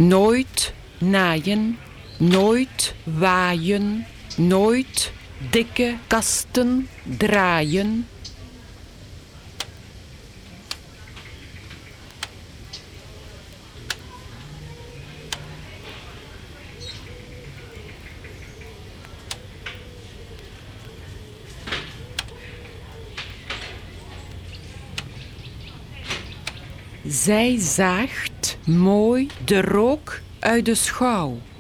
Nooit naaien, nooit waaien, nooit dikke kasten draaien. Zij zaagt mooi de rook uit de schouw.